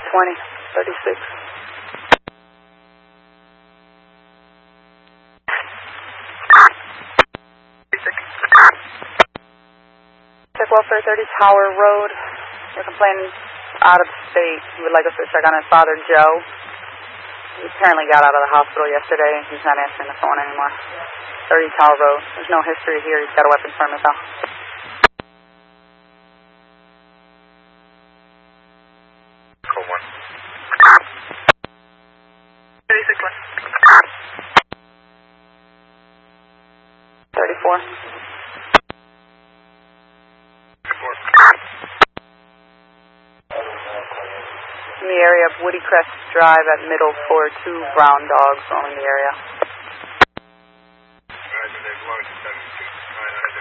20, 36. Check welfare 30 Tower Road. You're complaining out of state. You would like us to check on his father, Joe. He apparently got out of the hospital yesterday. He's not answering the phone anymore. 30 Tower Road. There's no history here. He's got a weapons permit, though. Call 1. 36 1. 34. 34. In the area of Woody Crest Drive at Middle 4, 2 brown dogs roaming the area.